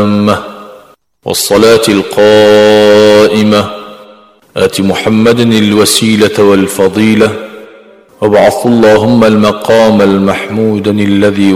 التامة والصلاة القائمة آت محمدا الوسيلة والفضيلة وابعثه اللهم المقام المحمود الذي